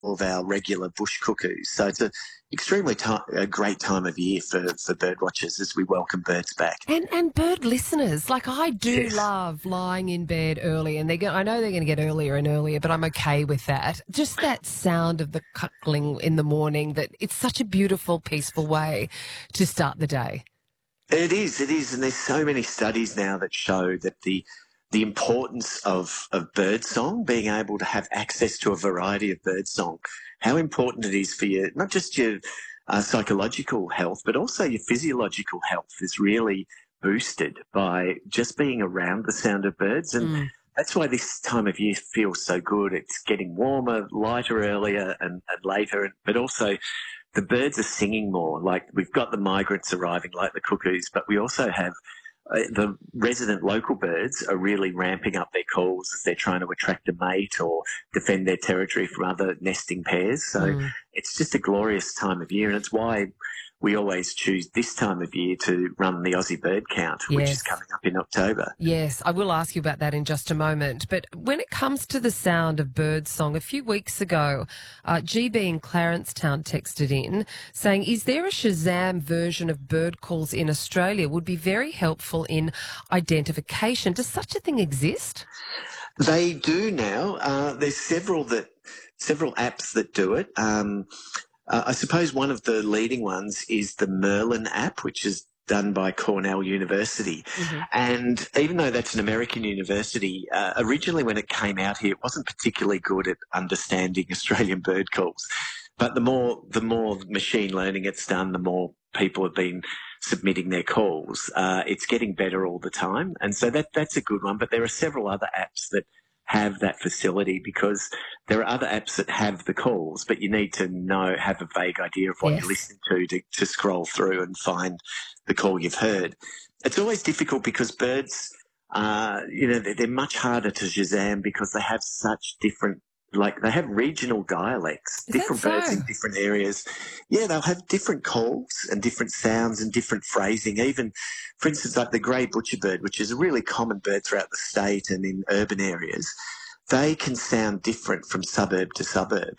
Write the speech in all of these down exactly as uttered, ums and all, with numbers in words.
of our regular bush cuckoos. So it's a extremely ti a great time of year for, for bird watchers as we welcome birds back. And and bird listeners, like I do Yes. love lying in bed early, and they go, I know they're going to get earlier and earlier, but I'm okay with that. Just that sound of the cuckling in the morning, that it's such a beautiful, peaceful way to start the day. It is, it is, and there's so many studies now that show that the the importance of, of bird song, being able to have access to a variety of bird song, how important it is for your, not just your uh, psychological health, but also your physiological health is really boosted by just being around the sound of birds. And Mm. that's why this time of year feels so good. It's getting warmer, lighter earlier and, and later, but also the birds are singing more. Like we've got the migrants arriving like the cuckoos, but we also have uh, the resident local birds are really ramping up their calls as they're trying to attract a mate or defend their territory from other nesting pairs. So Mm. it's just a glorious time of year, and it's why we always choose this time of year to run the Aussie Bird Count, which Yes. is coming up in October. Yes, I will ask you about that in just a moment. But when it comes to the sound of bird song, a few weeks ago, uh, G B in Clarencetown texted in saying, is there a Shazam version of bird calls in Australia? Would be very helpful in identification. Does such a thing exist? They do now. Uh, there's several that several apps that do it. Um, uh, I suppose one of the leading ones is the Merlin app, which is done by Cornell University. Mm-hmm. And even though that's an American university, uh, originally when it came out here, it wasn't particularly good at understanding Australian bird calls. But the more the more machine learning it's done, the more people have been submitting their calls. Uh, it's getting better all the time, and so that that's a good one. But there are several other apps that have that facility, because there are other apps that have the calls, but you need to know, have a vague idea of what Yes. you're listening to, to to scroll through and find the call you've heard. It's always difficult because birds, uh, you know, they're, they're much harder to Shazam because they have such different, like they have regional dialects, Is that different birds so? in different areas. Yeah, they'll have different calls and different sounds and different phrasing. Even, for instance, like the grey butcherbird, which is a really common bird throughout the state and in urban areas, they can sound different from suburb to suburb.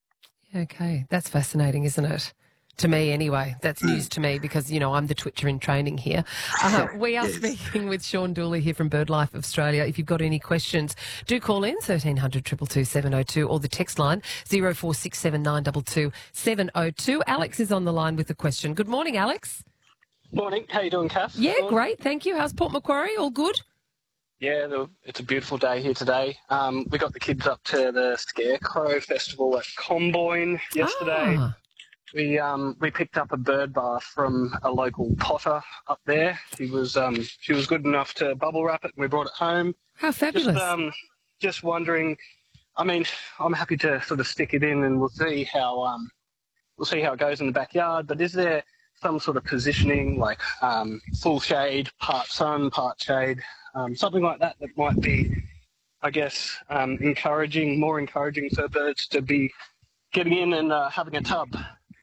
Okay, that's fascinating, isn't it? To me, anyway. That's news to me because, you know, I'm the Twitcher in training here. Uh, we are Yes. speaking with Sean Dooley here from BirdLife Australia. If you've got any questions, do call in thirteen hundred, two two two, seven oh two or the text line zero four six seven nine two two, seven oh two. Alex is on the line with a question. Good morning, Alex. Morning. How you doing, Kath? Yeah, Morning. great. Thank you. How's Port Macquarie? All good? Yeah, the, it's a beautiful day here today. Um, we got the kids up to the Scarecrow Festival at Comboyne yesterday. Ah, We um, we picked up a bird bath from a local potter up there. She was um, she was good enough to bubble wrap it, and we brought it home. how fabulous. Just um, just wondering. I mean, I'm happy to sort of stick it in, and we'll see how um, we'll see how it goes in the backyard. But is there some sort of positioning, like um, full shade, part sun, part shade, um, something like that, that might be, I guess, um, encouraging, more encouraging for birds to be getting in and uh, having a tub?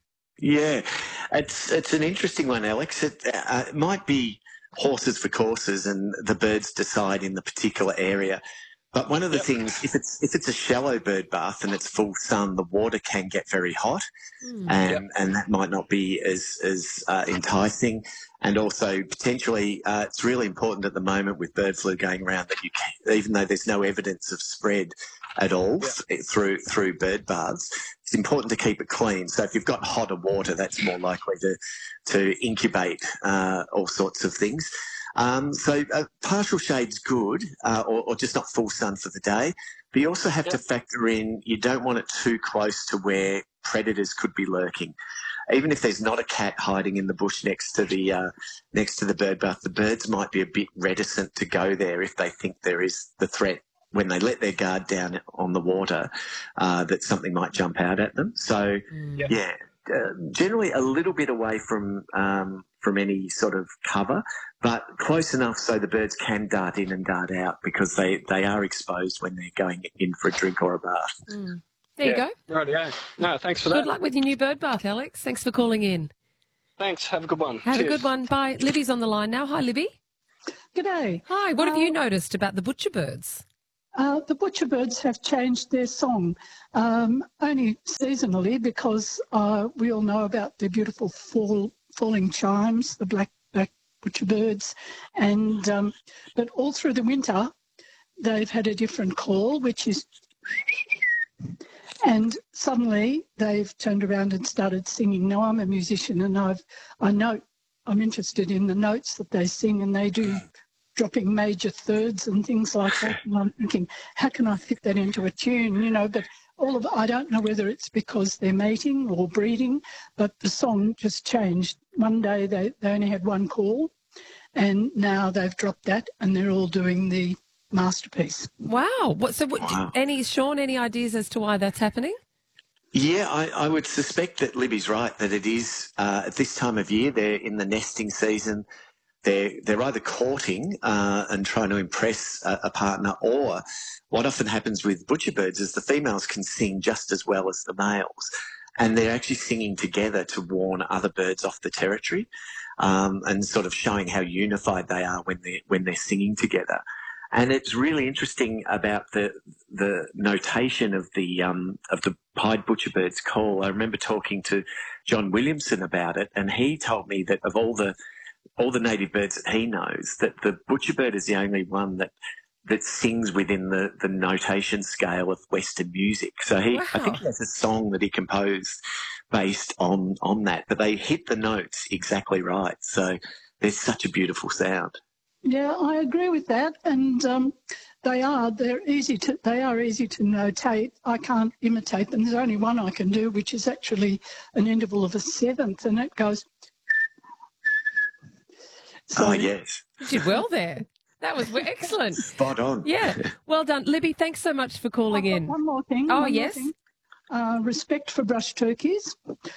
Yeah, it's it's an interesting one, Alex. It, uh, it might be horses for courses, and the birds decide in the particular area. But one of the Yep. things, if it's if it's a shallow bird bath and it's full sun, the water can get very hot, Mm. and and that might not be as as uh, enticing. And also potentially, uh, it's really important at the moment with bird flu going around that you, can, even though there's no evidence of spread at all Yeah. th- through through bird baths, it's important to keep it clean. So if you've got hotter water, that's more likely to to incubate uh, all sorts of things. Um, so uh, partial shade's good, uh, or, or just not full sun for the day. But you also have Yep. to factor in, you don't want it too close to where predators could be lurking. Even if there's not a cat hiding in the bush next to the uh, next to the bird bath, the birds might be a bit reticent to go there if they think there is the threat when they let their guard down on the water, uh, that something might jump out at them. So, Mm. Yeah. yeah, uh, generally a little bit away from um, from any sort of cover, but close enough so the birds can dart in and dart out because they, they are exposed when they're going in for a drink or a bath. Mm. There you go. Right, yeah. No, thanks for Good that. luck with your new bird bath, Alex. Thanks for calling in. Thanks. Have a good one. Have Cheers. a good one. Bye. Libby's on the line now. Hi, Libby. G'day. Hi. What have you Um, noticed about the butcher birds? Uh, the butcherbirds have changed their song, um, only seasonally, because uh, we all know about the beautiful fall, falling chimes, the black black butcherbirds, and um, but all through the winter they've had a different call, which is, and suddenly they've turned around and started singing. Now I'm a musician, and I've I know I'm interested in the notes that they sing, and they do dropping major thirds and things like that. And I'm thinking, how can I fit that into a tune, you know? But all of I don't know whether it's because they're mating or breeding, but the song just changed. One day they, they only had one call, and now they've dropped that, and they're all doing the masterpiece. Wow. What, so what, Wow. any, Sean, any ideas as to why that's happening? Yeah, I, I would suspect that Libby's right, that it is uh, at this time of year, they're in the nesting season. They're, they're either courting uh, and trying to impress a, a partner, or what often happens with butcherbirds is the females can sing just as well as the males, and they're actually singing together to warn other birds off the territory, um, and sort of showing how unified they are when they're, when they're singing together. And it's really interesting about the the notation of the um, of the pied butcherbird's call. I remember talking to John Williamson about it, and he told me that of all the all the native birds that he knows, that the butcherbird is the only one that that sings within the, the notation scale of Western music. So he, Wow. I think he has a song that he composed based on on that, but they hit the notes exactly right. So there's such a beautiful sound. Yeah, I agree with that, and um, they are they're easy to they are easy to notate. I can't imitate them. There's only one I can do, which is actually an interval of a seventh, and it goes. So, Oh, yes. You did well there. That was excellent. Spot on. Yeah. Well done. Libby, thanks so much for calling I've got in. one more thing. Oh, one more yes. thing. Uh, respect for brush turkeys.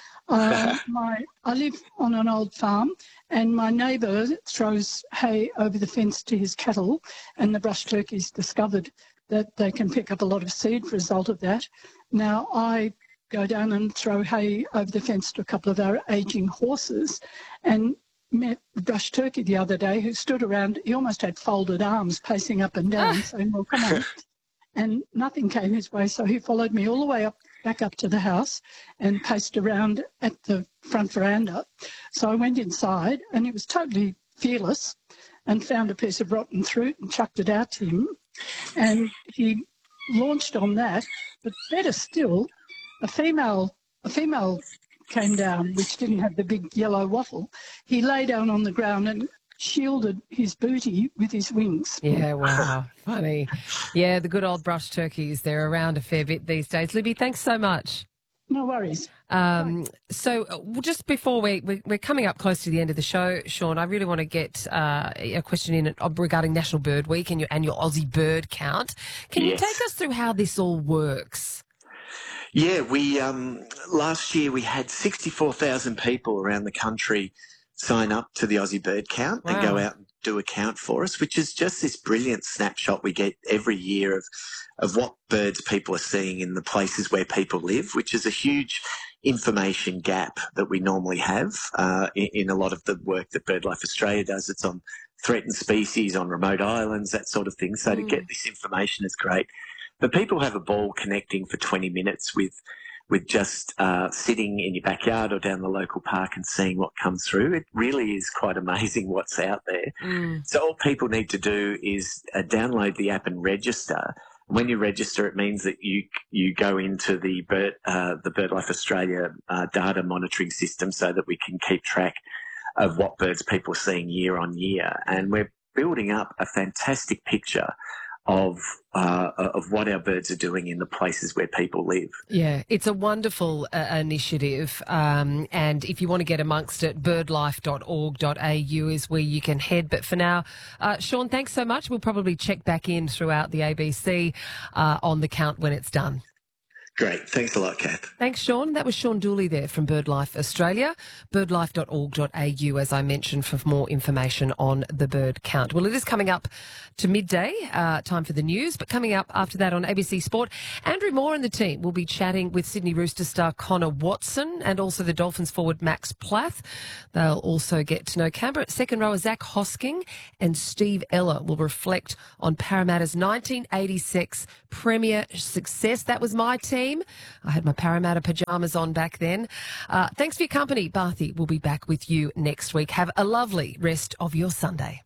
Uh, my I live on an old farm, and my neighbour throws hay over the fence to his cattle, and the brush turkeys discovered that they can pick up a lot of seed as a result of that. Now I go down and throw hay over the fence to a couple of our ageing horses, and met a brush turkey the other day who stood around. He almost had folded arms, pacing up and down, saying, "Well, come on." And nothing came his way, so he followed me all the way up, back up to the house and paced around at the front veranda. So I went inside, and he was totally fearless, and found a piece of rotten fruit and chucked it out to him. And he launched on that. But better still, a female, a female came down, which didn't have the big yellow waffle. He lay down on the ground and shielded his booty with his wings. Yeah, wow. Funny. Yeah, the good old brush turkeys, they're around a fair bit these days. Libby, thanks so much. No worries. Um, so uh, just before we, we, we're coming up close to the end of the show, Sean, I really want to get uh, a question in regarding National Bird Week and your annual Aussie bird count. Can Yes. you take us through how this all works? Yeah, we um, last year we had sixty-four thousand people around the country sign up to the Aussie Bird Count and Wow. go out and do a count for us, which is just this brilliant snapshot we get every year of of what birds people are seeing in the places where people live, which is a huge information gap that we normally have uh, in, in a lot of the work that BirdLife Australia does. It's on threatened species, on remote islands, that sort of thing. So Mm. to get this information is great. But people have a ball connecting for twenty minutes with with just uh, sitting in your backyard or down the local park and seeing what comes through. It really is quite amazing what's out there. Mm. So all people need to do is uh, download the app and register. When you register, it means that you you go into the Bird, uh, the BirdLife Australia uh, data monitoring system so that we can keep track of what birds people are seeing year on year. And we're building up a fantastic picture of uh, of what our birds are doing in the places where people live. Yeah, it's a wonderful uh, initiative, um, and if you want to get amongst it, birdlife dot org dot a u is where you can head. But for now, uh, Sean, thanks so much. We'll probably check back in throughout the A B C uh, on the count when it's done. Great. Thanks a lot, Kath. Thanks, Sean. That was Sean Dooley there from BirdLife Australia, birdlife dot org dot a u, as I mentioned, for more information on the bird count. Well, it is coming up to midday, uh, time for the news, but coming up after that on A B C Sport, Andrew Moore and the team will be chatting with Sydney Roosters star Connor Watson and also the Dolphins forward Max Plath. They'll also get to know Canberra second rower Zach Hosking, and Steve Ella will reflect on Parramatta's nineteen eighty-six Premier success. That was my team. I had my Parramatta pyjamas on back then. Uh, thanks for your company. Barthy will be back with you next week. Have a lovely rest of your Sunday.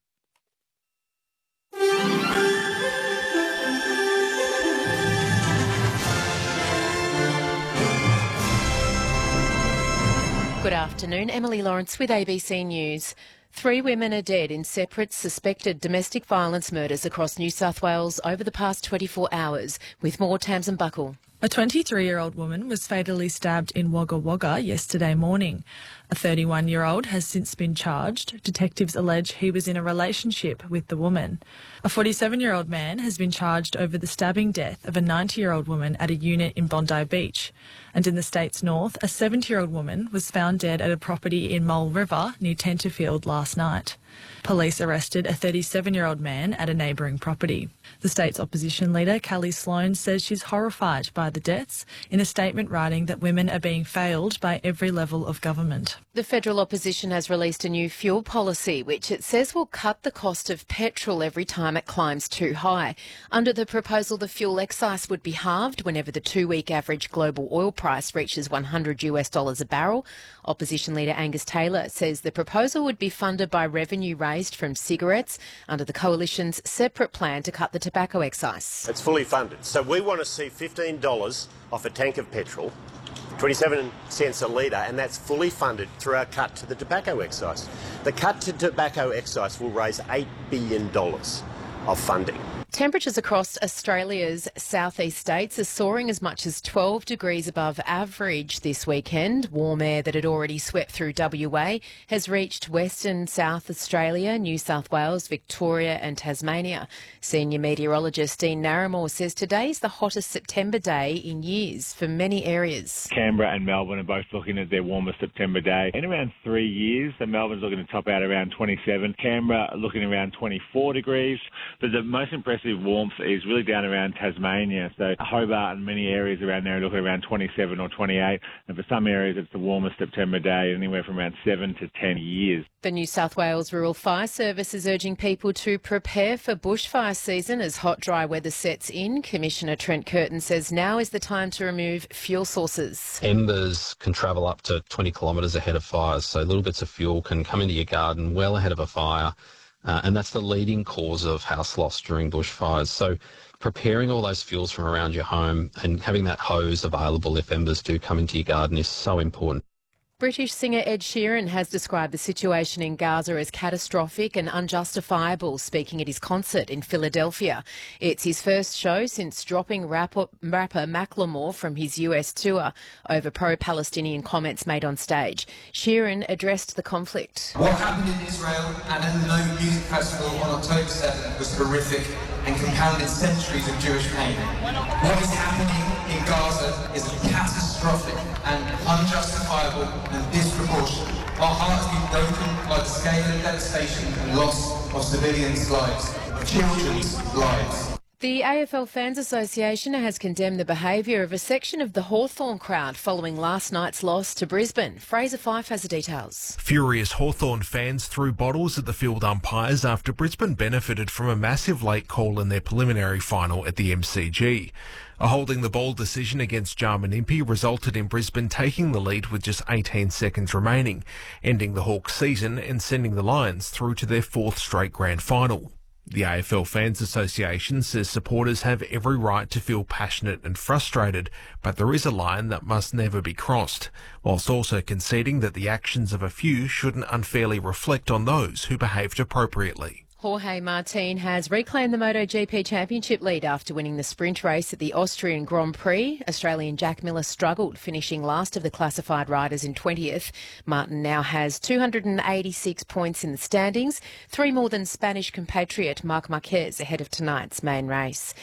Good afternoon. Emily Lawrence with A B C News. Three women are dead in separate suspected domestic violence murders across New South Wales over the past twenty-four hours. With more, Tamsin Buckle. A twenty-three-year-old woman was fatally stabbed in Wagga Wagga yesterday morning. A thirty-one-year-old has since been charged. Detectives allege he was in a relationship with the woman. A forty-seven-year-old man has been charged over the stabbing death of a ninety-year-old woman at a unit in Bondi Beach. And in the state's north, a seventy-year-old woman was found dead at a property in Mole River near Tenterfield last night. Police arrested a thirty-seven-year-old man at a neighbouring property. The state's opposition leader, Callie Sloan, says she's horrified by the deaths, in a statement writing that women are being failed by every level of government. The federal opposition has released a new fuel policy, which it says will cut the cost of petrol every time it climbs too high. Under the proposal, the fuel excise would be halved whenever the two-week average global oil price reaches one hundred US dollars a barrel. Opposition leader Angus Taylor says the proposal would be funded by revenue raised from cigarettes under the coalition's separate plan to cut the tobacco excise. It's fully funded. So we want to see fifteen dollars off a tank of petrol, twenty-seven cents a litre, and that's fully funded through our cut to the tobacco excise. The cut to tobacco excise will raise eight billion dollars of funding. Temperatures across Australia's southeast states are soaring as much as twelve degrees above average this weekend. Warm air that had already swept through W A has reached Western South Australia, New South Wales, Victoria and Tasmania. Senior meteorologist Dean Narramore says today's the hottest September day in years for many areas. Canberra and Melbourne are both looking at their warmest September day in around three years. So Melbourne's looking to top out around twenty-seven. Canberra looking around twenty-four degrees. But the most impressive warmth is really down around Tasmania. So Hobart and many areas around there are looking around twenty-seven or twenty-eight. And for some areas, it's the warmest September day, anywhere from around seven to ten years. The New South Wales Rural Fire Service is urging people to prepare for bushfire season as hot, dry weather sets in. Commissioner Trent Curtin says now is the time to remove fuel sources. Embers can travel up to twenty kilometres ahead of fires, so little bits of fuel can come into your garden well ahead of a fire. Uh, and that's the leading cause of house loss during bushfires. So preparing all those fuels from around your home and having that hose available if embers do come into your garden is so important. British singer Ed Sheeran has described the situation in Gaza as catastrophic and unjustifiable, speaking at his concert in Philadelphia. It's his first show since dropping rapper, rapper Macklemore from his U S tour over pro-Palestinian comments made on stage. Sheeran addressed the conflict. What happened in Israel and at the Nome Music Festival on October seventh was horrific and compounded centuries of Jewish pain. What is happening in Gaza is catastrophic and unjustifiable and disproportionate. Our hearts have been broken by the scale of devastation and loss of civilians' lives, of children's lives. The A F L Fans Association has condemned the behaviour of a section of the Hawthorn crowd following last night's loss to Brisbane. Fraser Fife has the details. Furious Hawthorn fans threw bottles at the field umpires after Brisbane benefited from a massive late call in their preliminary final at the M C G. A holding the ball decision against Jarman-Impey resulted in Brisbane taking the lead with just eighteen seconds remaining, ending the Hawks' season and sending the Lions through to their fourth straight grand final. The A F L Fans Association says supporters have every right to feel passionate and frustrated, but there is a line that must never be crossed, whilst also conceding that the actions of a few shouldn't unfairly reflect on those who behaved appropriately. Jorge Martin has reclaimed the MotoGP Championship lead after winning the sprint race at the Austrian Grand Prix. Australian Jack Miller struggled, finishing last of the classified riders in twentieth. Martin now has two hundred eighty-six points in the standings, three more than Spanish compatriot Marc Marquez ahead of tonight's main race.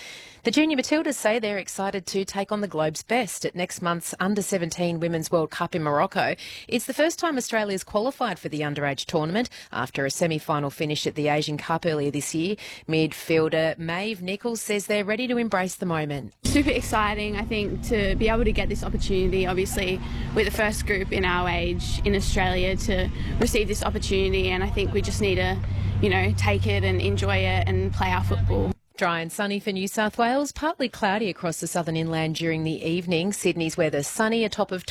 The Junior Matildas say they're excited to take on the globe's best at next month's under seventeen Women's World Cup in Morocco. It's the first time Australia's qualified for the underage tournament after a semi-final finish at the Asian Cup earlier this year. Midfielder Maeve Nichols says they're ready to embrace the moment. Super exciting, I think, to be able to get this opportunity. Obviously, we're the first group in our age in Australia to receive this opportunity, and I think we just need to, you know, take it and enjoy it and play our football. Dry and sunny for New South Wales, partly cloudy across the southern inland during the evening. Sydney's weather sunny, a top of